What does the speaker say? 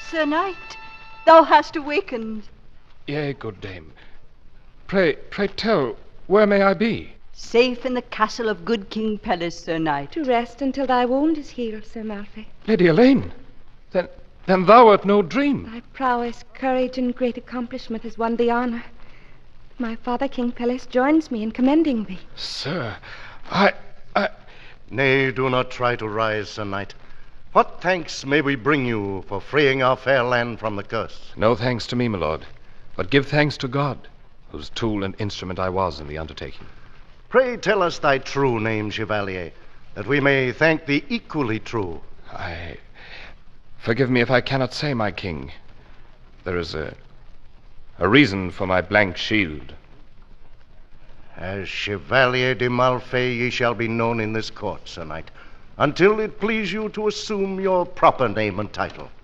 Sir Knight, thou hast awakened. Yea, good dame. Pray tell, where may I be? Safe in the castle of good King Pelles, Sir Knight. To rest until thy wound is healed, Sir Malfoy. Lady Elaine, then thou art no dream. Thy prowess, courage, and great accomplishment has won thee honor. My father, King Pelles, joins me in commending thee. Sir, I... Nay, do not try to rise, Sir Knight. What thanks may we bring you for freeing our fair land from the curse? No thanks to me, my lord, but give thanks to God, whose tool and instrument I was in the undertaking. Pray tell us thy true name, Chevalier, that we may thank thee equally true. Forgive me if I cannot say, my king. There is a reason for my blank shield. As Chevalier de Malfay ye shall be known in this court, Sir Knight, until it please you to assume your proper name and title.